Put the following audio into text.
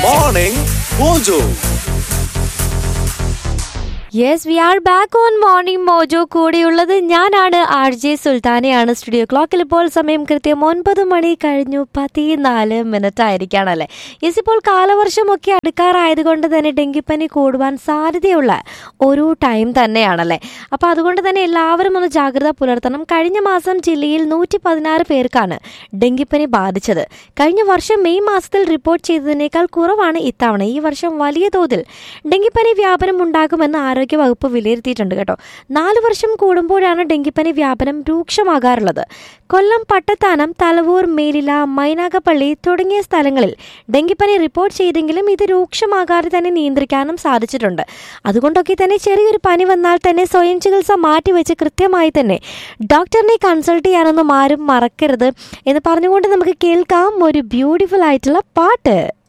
Morning Mojo. Yes we are back on morning mojo. കൂടെയുള്ളത് ഞാനാണ് RJ സുൽത്താനയാണ്. Studio ക്ലോക്കിൽ ഇപ്പോൾ സമയം കൃത്യം 9 മണി കഴിഞ്ഞു 14 ആയിരിക്കുകയാണല്ലേ. യെസ്, ഇപ്പോൾ കാലവർഷമൊക്കെ അടുക്കാറായതുകൊണ്ട് തന്നെ ഡെങ്കിപ്പനി കൂടുവാൻ സാധ്യതയുള്ള ഒരു ടൈം തന്നെയാണല്ലേ. അപ്പോൾ അതുകൊണ്ട് തന്നെ എല്ലാവരും ഒന്ന് ജാഗ്രത പുലർത്തണം. കഴിഞ്ഞ മാസം ജില്ലയിൽ 116 പേർക്കാണ് ഡെങ്കിപ്പനി ബാധിച്ചത്. കഴിഞ്ഞ വർഷം മെയ് മാസത്തിൽ റിപ്പോർട്ട് ചെയ്തതിനേക്കാൾ കുറവാണ് ഇത്തവണ. ഈ വർഷം വലിയ തോതിൽ ഡെങ്കിപ്പനി വ്യാപനം ഉണ്ടാകുമെന്ന് ആരോഗ്യവകുപ്പ് വിലയിരുത്തിയിട്ടുണ്ട് കേട്ടോ. 4 വർഷം കൂടുമ്പോഴാണ് ഡെങ്കിപ്പനി വ്യാപനം രൂക്ഷമാകാറുള്ളത്. കൊല്ലം, പട്ടത്താനം, തലവൂർ, മേലില, മൈനാഗപ്പള്ളി തുടങ്ങിയ സ്ഥലങ്ങളിൽ ഡെങ്കിപ്പനി റിപ്പോർട്ട് ചെയ്തെങ്കിലും ഇത് രൂക്ഷമാകാതെ തന്നെ നിയന്ത്രിക്കാനും സാധിച്ചിട്ടുണ്ട്. അതുകൊണ്ടൊക്കെ തന്നെ ചെറിയൊരു പനി വന്നാൽ തന്നെ സ്വയം ചികിത്സ മാറ്റിവെച്ച് കൃത്യമായി തന്നെ ഡോക്ടറിനെ കൺസൾട്ട് ചെയ്യാനൊന്നും ആരും മറക്കരുത് എന്ന് പറഞ്ഞുകൊണ്ട് നമുക്ക് കേൾക്കാം ഒരു ബ്യൂട്ടിഫുൾ ആയിട്ടുള്ള പാട്ട്.